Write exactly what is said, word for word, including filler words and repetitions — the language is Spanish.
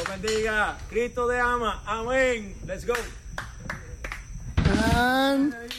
Dios bendiga. Cristo te ama. Amén. Let's go. And